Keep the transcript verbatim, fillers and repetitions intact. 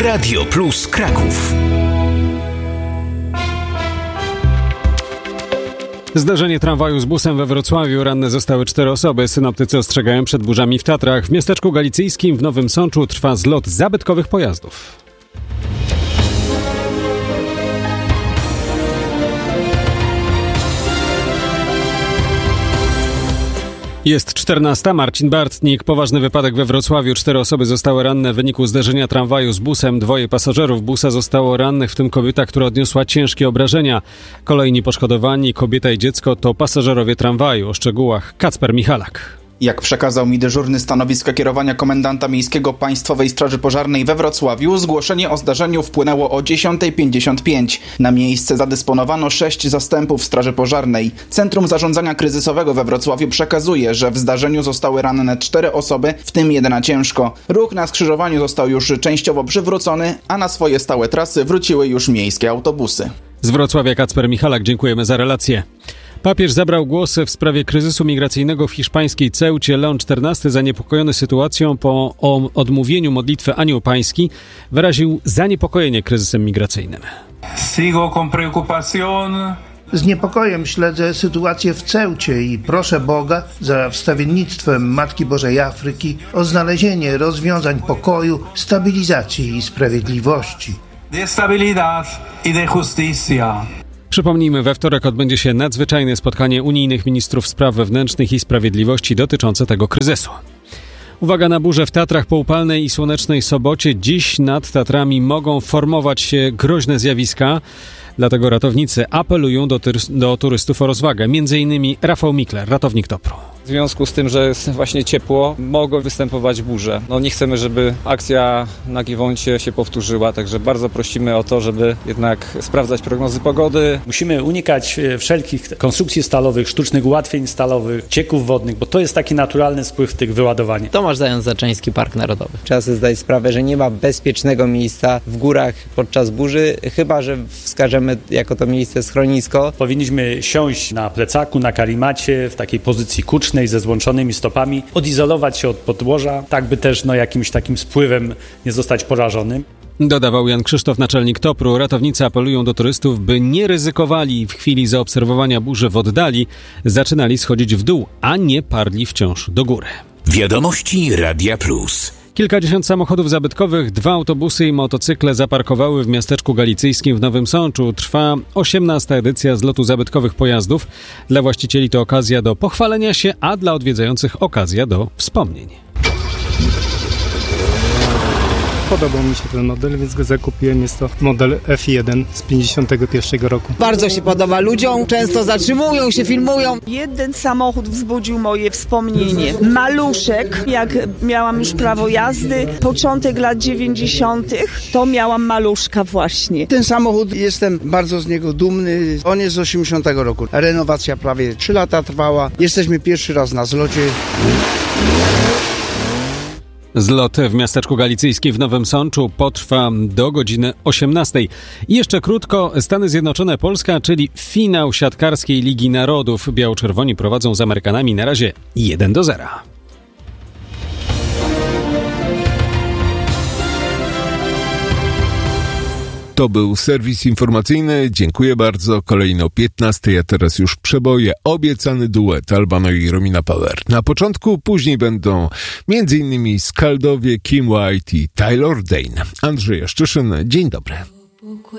Radio Plus Kraków. Zdarzenie tramwaju z busem we Wrocławiu. Ranne zostały cztery osoby. Synoptycy ostrzegają przed burzami w Tatrach. W miasteczku galicyjskim w Nowym Sączu trwa zlot zabytkowych pojazdów. Jest czternasta. Marcin Bartnik. Poważny wypadek we Wrocławiu. Cztery osoby zostały ranne w wyniku zderzenia tramwaju z busem. Dwoje pasażerów busa zostało rannych, w tym kobieta, która odniosła ciężkie obrażenia. Kolejni poszkodowani, kobieta i dziecko, to pasażerowie tramwaju. O szczegółach Kacper Michalak. Jak przekazał mi dyżurny stanowiska kierowania komendanta miejskiego Państwowej Straży Pożarnej we Wrocławiu, zgłoszenie o zdarzeniu wpłynęło o dziesiąta pięćdziesiąt pięć. Na miejsce zadysponowano sześć zastępów Straży Pożarnej. Centrum Zarządzania Kryzysowego we Wrocławiu przekazuje, że w zdarzeniu zostały ranne cztery osoby, w tym jedna ciężko. Ruch na skrzyżowaniu został już częściowo przywrócony, a na swoje stałe trasy wróciły już miejskie autobusy. Z Wrocławia Kacper Michalak, dziękujemy za relację. Papież zabrał głos w sprawie kryzysu migracyjnego w hiszpańskiej Ceucie. Leon czternasty, zaniepokojony sytuacją po odmówieniu modlitwy Anioł Pański, wyraził zaniepokojenie kryzysem migracyjnym. Sigo con preocupación. Z niepokojem śledzę sytuację w Ceucie i proszę Boga za wstawiennictwem Matki Bożej Afryki o znalezienie rozwiązań pokoju, stabilizacji i sprawiedliwości. De estabilidad y de justicia. Przypomnijmy, we wtorek odbędzie się nadzwyczajne spotkanie unijnych ministrów spraw wewnętrznych i sprawiedliwości dotyczące tego kryzysu. Uwaga na burzę w Tatrach po upalnej i słonecznej sobocie. Dziś nad Tatrami mogą formować się groźne zjawiska. Dlatego ratownicy apelują do, tyr- do turystów o rozwagę. Między innymi Rafał Mikler, ratownik Topru. W związku z tym, że jest właśnie ciepło, mogą występować burze. No nie chcemy, żeby akcja na Giewoncie się powtórzyła, także bardzo prosimy o to, żeby jednak sprawdzać prognozy pogody. Musimy unikać wszelkich konstrukcji stalowych, sztucznych ułatwień stalowych, cieków wodnych, bo to jest taki naturalny spływ tych wyładowań. Tomasz Zając-Zaczyński, Park Narodowy. Trzeba sobie zdać sprawę, że nie ma bezpiecznego miejsca w górach podczas burzy, chyba że wskażemy jako to miejsce schronisko. Powinniśmy siąść na plecaku, na karimacie, w takiej pozycji kucznej, ze złączonymi stopami, odizolować się od podłoża, tak by też no, jakimś takim spływem nie zostać porażonym. Dodawał Jan Krzysztof, naczelnik Topru. Ratownicy apelują do turystów, by nie ryzykowali w chwili zaobserwowania burzy w oddali, zaczynali schodzić w dół, a nie parli wciąż do góry. Wiadomości Radia Plus. Kilkadziesiąt samochodów zabytkowych, dwa autobusy i motocykle zaparkowały w miasteczku galicyjskim w Nowym Sączu. Trwa osiemnasta edycja zlotu zabytkowych pojazdów. Dla właścicieli to okazja do pochwalenia się, a dla odwiedzających okazja do wspomnień. Podobał mi się ten model, więc go zakupiłem. Jest to model F jeden z pięćdziesiątego pierwszego roku. Bardzo się podoba ludziom, często zatrzymują się, filmują. Jeden samochód wzbudził moje wspomnienie. Maluszek, jak miałam już prawo jazdy, początek lat dziewięćdziesiątych, to miałam maluszka właśnie. Ten samochód, jestem bardzo z niego dumny. On jest z osiemdziesiątego roku. Renowacja prawie trzy lata trwała. Jesteśmy pierwszy raz na zlocie. Zlot w miasteczku galicyjskim w Nowym Sączu potrwa do godziny osiemnastej. I jeszcze krótko, Stany Zjednoczone Polska, czyli finał siatkarskiej Ligi Narodów. Biało-czerwoni prowadzą z Amerykanami na razie jeden do zera. To był serwis informacyjny. Dziękuję bardzo. Kolejno piętnastej, a teraz już przeboje. Obiecany duet Albano i Romina Power. Na początku, później będą między innymi Skaldowie, Kim White i Taylor Dayne. Andrzej Jaszczyszyn, dzień dobry.